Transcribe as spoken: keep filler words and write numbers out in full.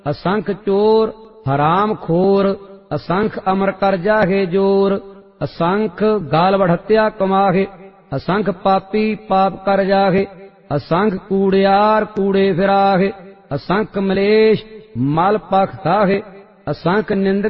असंख चोर हराम खोर, असंख अमर कर जाहे जोर, असंख गाल बढ़त्या कमाहे, असंख पापी पाप कर जाहे, असंख कूड़ियार कूड़े फिराहे, असंख मलेश मल पख खाहे, असंख निंदक